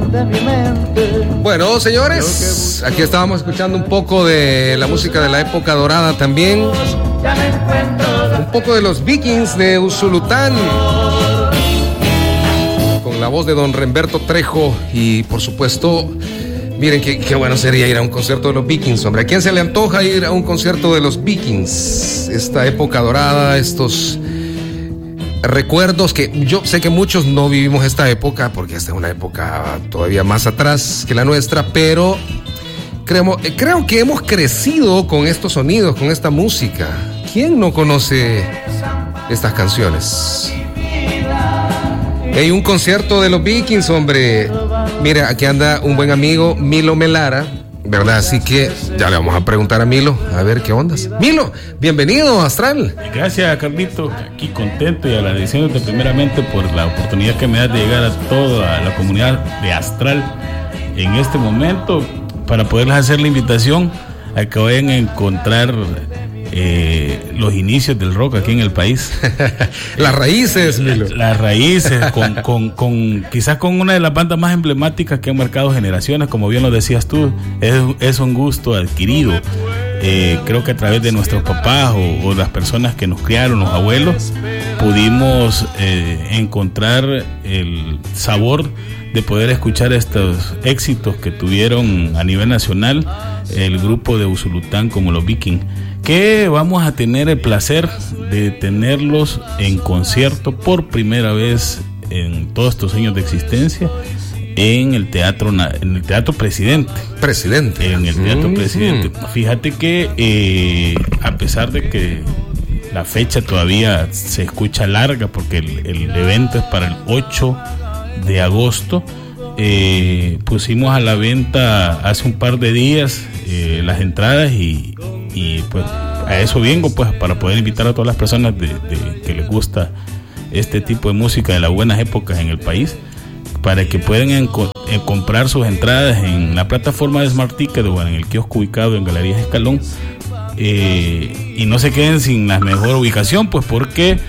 Bueno, señores, aquí estábamos escuchando un poco de la música de la época dorada también. Un poco de los Vikings de Usulután, con la voz de don Remberto Trejo. Y por supuesto, miren qué bueno sería ir a un concierto de los Vikings, hombre. ¿A quién se le antoja ir a un concierto de los Vikings? Esta época dorada, estos recuerdos que yo sé que muchos no vivimos esta época, porque esta es una época todavía más atrás que la nuestra, pero creo que hemos crecido con estos sonidos, con esta música. ¿Quién no conoce estas canciones? Hay un concierto de los Vikings, hombre. Mira, aquí anda un buen amigo, Milo Melara, ¿verdad? Así que ya le vamos a preguntar a Milo, a ver qué ondas. Milo, bienvenido a Astral. Gracias, Carlito, aquí contento y agradeciéndote primeramente por la oportunidad que me das de llegar a toda la comunidad de Astral en este momento, para poderles hacer la invitación a que vayan a encontrar los inicios del rock aquí en el país. Las raíces, Milo. Las raíces, quizás con una de las bandas más emblemáticas que han marcado generaciones, como bien lo decías tú. Es un gusto adquirido. Creo que a través de nuestros papás o las personas que nos criaron, los abuelos, pudimos encontrar el sabor de poder escuchar estos éxitos que tuvieron a nivel nacional el grupo de Usulután como los Vikings, que vamos a tener el placer de tenerlos en concierto por primera vez en todos estos años de existencia en el Teatro Presidente. En el Teatro Presidente. Fíjate que a pesar de que la fecha todavía se escucha larga, porque el evento es para el 8 de agosto, pusimos a la venta hace un par de días las entradas y pues a eso vengo, pues, para poder invitar a todas las personas que les gusta este tipo de música de las buenas épocas en el país, para que puedan comprar sus entradas en la plataforma de Smart Ticket o en el kiosco ubicado en Galerías Escalón, y no se queden sin la mejor ubicación, pues, porque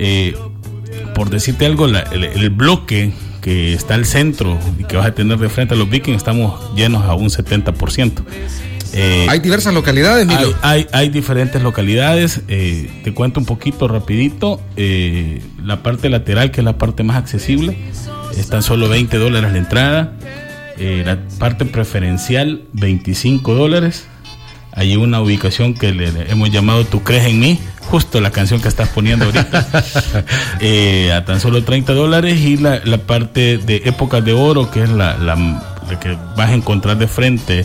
por decirte algo, el bloque que está al centro y que vas a tener de frente a los Vikings, estamos llenos a un 70%. Hay diversas localidades, Milo. Hay diferentes localidades. Te cuento un poquito rapidito. La parte lateral, que es la parte más accesible, están solo $20 la entrada. La parte preferencial, $25. Hay una ubicación que le hemos llamado Tú crees en mí, justo la canción que estás poniendo ahorita, a tan solo $30. Y la parte de Épocas de Oro, que es la que vas a encontrar de frente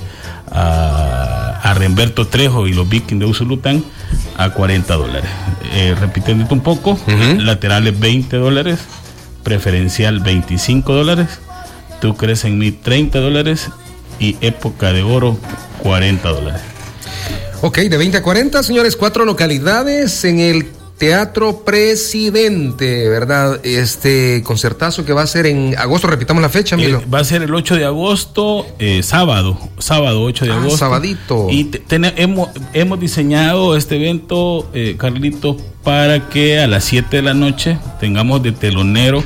a Remberto Trejo y los Vikings de Usulután, a $40. Repitiendo un poco, laterales $20, preferencial $25, Tú crees en mí $30 y Época de Oro $40. Ok, de 20 a 40, señores, 4 localidades en el Teatro Presidente, ¿verdad? Este concertazo que va a ser en agosto, repitamos la fecha, Milo. Va a ser el 8 de agosto, sábado 8 de agosto. Sabadito. Y hemos diseñado este evento, Carlitos, para que a las 7 de la noche tengamos de telonero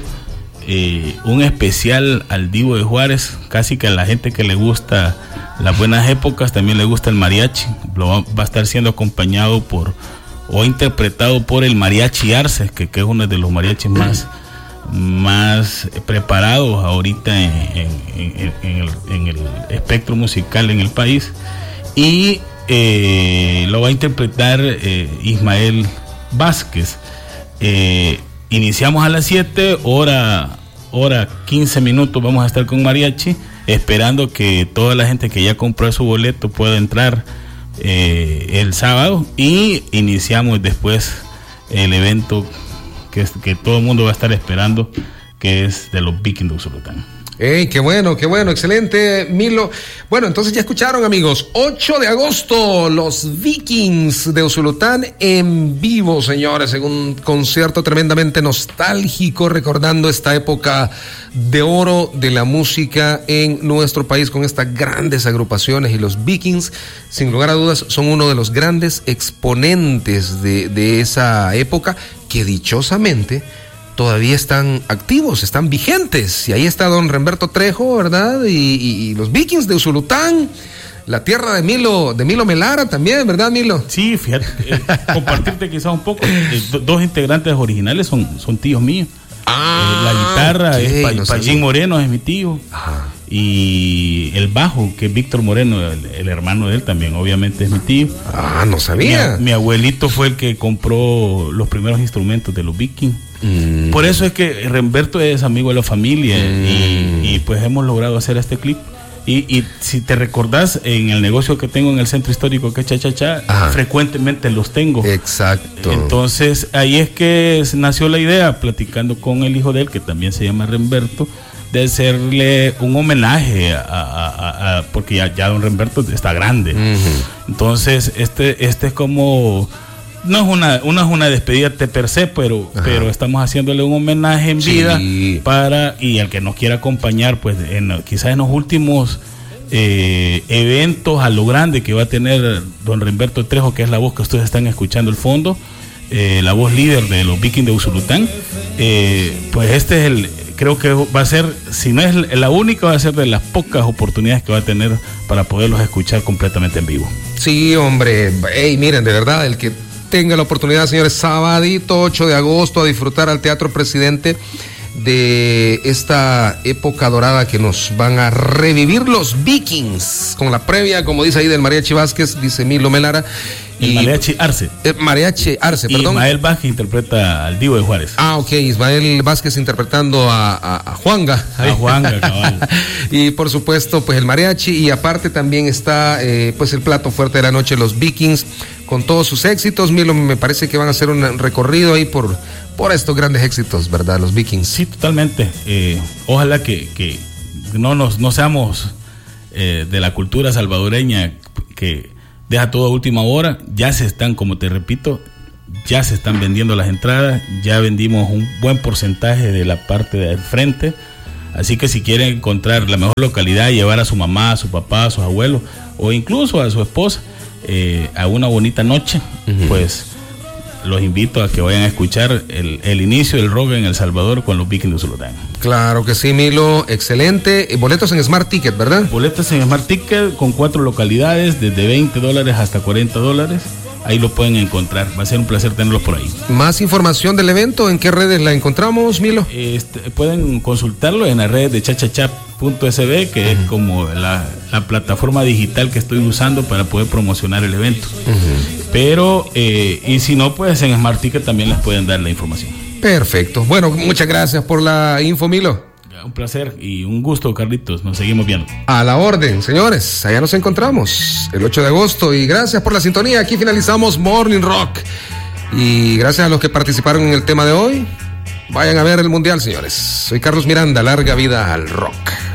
un especial al Divo de Juárez. Casi que a la gente que le gusta las buenas épocas también le gusta el mariachi. Va a estar siendo acompañado o interpretado por el Mariachi Arce, que es uno de los mariachis más preparados ahorita en el espectro musical en el país. Y lo va a interpretar Ismael Vázquez. Iniciamos a las 7, hora 15 minutos vamos a estar con mariachi, esperando que toda la gente que ya compró su boleto pueda entrar el sábado, y iniciamos después el evento que todo el mundo va a estar esperando, que es de los Vikings de Usulután. Qué bueno, excelente, Milo. Bueno, entonces ya escucharon, amigos, 8 de agosto, los Vikings de Usulután en vivo, señores, en un concierto tremendamente nostálgico, recordando esta época de oro de la música en nuestro país con estas grandes agrupaciones. Y los Vikings, sin lugar a dudas, son uno de los grandes exponentes de esa época, que dichosamente todavía están activos, están vigentes. Y ahí está don Remberto Trejo, ¿verdad? Y los Vikings de Usulután, la tierra de Milo Melara también, ¿verdad, Milo? Sí, fíjate, compartirte quizás un poco. Dos integrantes originales son tíos míos. La guitarra es Payín Moreno, es mi tío. Ajá. Y el bajo, que es Víctor Moreno, el hermano de él también, obviamente es mi tío. No sabía. Mi abuelito fue el que compró los primeros instrumentos de los Vikings. Por eso es que Remberto es amigo de la familia y pues hemos logrado hacer este clip. Y si te recordás, en el negocio que tengo en el centro histórico, que es Cha-Cha-Cha, frecuentemente los tengo. Exacto. Entonces ahí es que nació la idea, platicando con el hijo de él, que también se llama Remberto, de hacerle un homenaje porque ya don Remberto está grande. Entonces este es como, no es una despedida de per se, pero estamos haciéndole un homenaje en vida y al que nos quiera acompañar, pues quizás en los últimos eventos a lo grande que va a tener don Remberto Trejo, que es la voz que ustedes están escuchando al fondo, la voz líder de los Vikings de Usulután. Pues creo que va a ser, si no es la única, va a ser de las pocas oportunidades que va a tener para poderlos escuchar completamente en vivo. Sí, hombre, miren, de verdad, el que tenga la oportunidad, señores, sabadito 8 de agosto, a disfrutar al Teatro Presidente de esta época dorada que nos van a revivir los Vikings, con la previa, como dice ahí, del Mariachi Vázquez, dice Milo Melara. Y Mariachi Arce. Mariachi Arce, perdón. Ismael Vázquez interpreta al Divo de Juárez. Ok, Ismael Vázquez interpretando a Juanga. A Juanga, cabal. Y por supuesto, pues el mariachi, y aparte también está pues el plato fuerte de la noche, los Vikings, con todos sus éxitos. Milo, me parece que van a hacer un recorrido ahí por estos grandes éxitos, ¿verdad? Los Vikings. Sí, totalmente. Ojalá que no seamos de la cultura salvadoreña que deja todo a última hora. Ya se están, como te repito, ya se están vendiendo las entradas, ya vendimos un buen porcentaje de la parte del frente, así que si quieren encontrar la mejor localidad, llevar a su mamá, a su papá, a sus abuelos o incluso a su esposa a una bonita noche, pues los invito a que vayan a escuchar el inicio del rock en El Salvador con los Vikings de Usulután. Claro que sí, Milo, excelente. Boletos en Smart Ticket, ¿verdad? Boletos en Smart Ticket con 4 localidades, desde $20 hasta $40. Ahí lo pueden encontrar. Va a ser un placer tenerlos por ahí. Más información del evento, ¿en qué redes la encontramos, Milo? Pueden consultarlo en las redes de chachacha.sb, que es como la plataforma digital que estoy usando para poder promocionar el evento. Pero, y si no, pues en Smart Ticket también les pueden dar la información. Perfecto. Bueno, muchas gracias por la info, Milo. Un placer y un gusto, Carlitos. Nos seguimos viendo. A la orden, señores. Allá nos encontramos el 8 de agosto. Y gracias por la sintonía. Aquí finalizamos Morning Rock. Y gracias a los que participaron en el tema de hoy. Vayan a ver el Mundial, señores. Soy Carlos Miranda. Larga vida al rock.